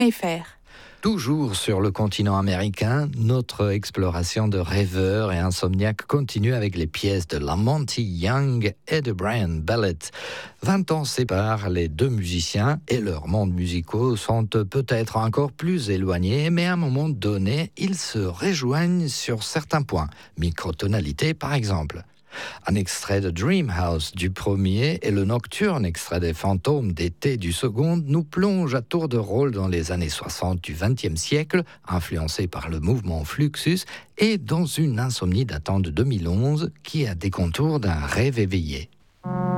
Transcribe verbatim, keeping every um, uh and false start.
Fr. Toujours sur le continent américain, notre exploration de rêveurs et insomniaques continue avec les pièces de Lamonti Young et de Brian Ballett. Vingt ans séparent les deux musiciens et leurs mondes musicaux sont peut-être encore plus éloignés, mais à un moment donné, ils se rejoignent sur certains points. Microtonalité par exemple. Un extrait de Dream House du premier et le nocturne extrait des Fantômes d'été du second nous plonge à tour de rôle dans les années soixante du vingtième siècle, influencé par le mouvement Fluxus, et dans une insomnie datant de deux mille onze qui a des contours d'un rêve éveillé.